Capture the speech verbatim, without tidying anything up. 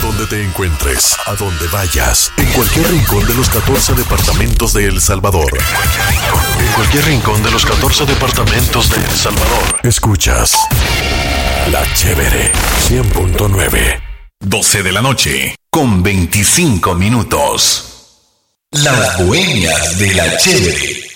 donde te encuentres, a donde vayas, en cualquier rincón de los catorce departamentos de El Salvador. En cualquier rincón de los catorce departamentos de El Salvador. Escuchas La Chévere cien punto nueve. doce de la noche, con veinticinco minutos. Las Bohemias de La Chévere.